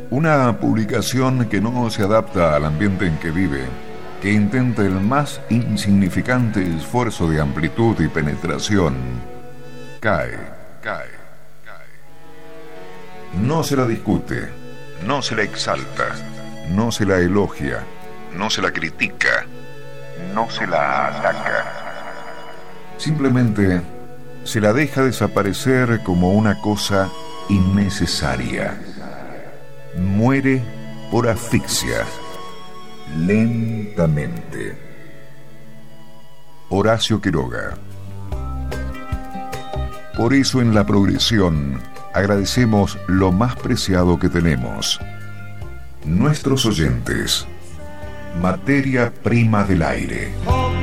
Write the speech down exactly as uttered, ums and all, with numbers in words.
Una publicación que no se adapta al ambiente en que vive, que intenta el más insignificante esfuerzo de amplitud y penetración, cae, cae, cae. No se la discute, no se la exalta, no se la elogia, no se la critica, no se la ataca. Simplemente se la deja desaparecer como una cosa innecesaria. Muere por asfixia, lentamente. Horacio Quiroga. Por eso en La Progresión agradecemos lo más preciado que tenemos: nuestros oyentes, materia prima del aire.